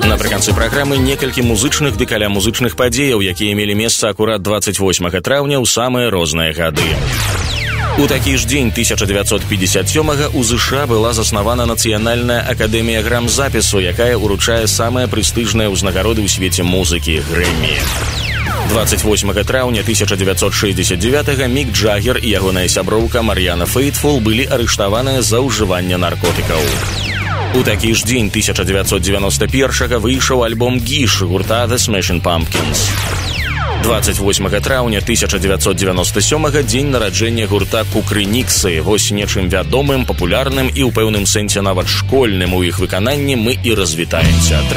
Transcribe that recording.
Напрыканцы праграмы некалькі музычных ды каля музычных падзеяў, якія мелі месца акурат 28 траўня ў самыя розныя гады. У такі ж дзень 1957-га ў ЗША была заснавана Нацыянальная акадэмія грамзапісу, якая ўручае самыя прэстыжныя ўзнагароды ў свеце музыкі – Грэмі. 28 траўня 1969-га Мік Джаггер і ягоная сяброўка Мар'яна Фейтфул былі арыштаваныя за ўжыванне наркотыкаў. У такі ж дзень 1991-га выйшаў альбом «Гіш» гурта The Smashing Pumpkins. 28 траўня 1997-га дзень нараджэння гурта «Кукрыніксы». Вось нечым вядомым, папулярным і ў пэўным сэнсе нават школьным у іх выкананні мы і развітаемся.